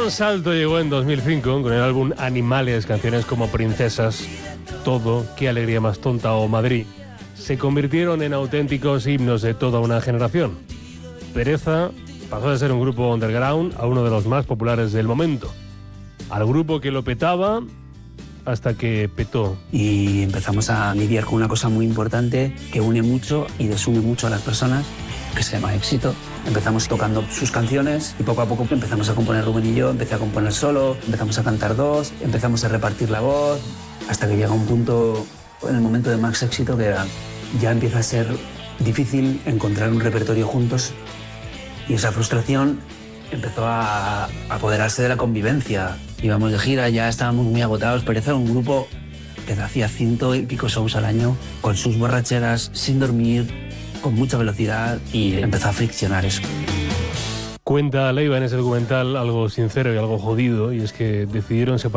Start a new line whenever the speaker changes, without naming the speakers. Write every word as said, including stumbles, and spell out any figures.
gran salto llegó en dos mil cinco con el álbum Animales, canciones como Princesas, Todo, Qué alegría más tonta o Madrid. Se convirtieron en auténticos himnos de toda una generación. Pereza pasó de ser un grupo underground a uno de los más populares del momento. Al grupo que lo petaba hasta que petó.
Y empezamos a lidiar con una cosa muy importante que une mucho y desume mucho a las personas, que se llama éxito. Empezamos tocando sus canciones y poco a poco empezamos a componer Rubén y yo, empecé a componer solo, empezamos a cantar dos, empezamos a repartir la voz, hasta que llega un punto, en el momento de más éxito, que ya empieza a ser difícil encontrar un repertorio juntos y esa frustración empezó a apoderarse de la convivencia. Íbamos de gira, ya estábamos muy agotados, Pereza era un grupo que hacía ciento y pico shows al año, con sus borracheras, sin dormir, con mucha velocidad, y empezó a friccionar eso.
Cuenta Leiva en ese documental algo sincero y algo jodido, y es que decidieron separar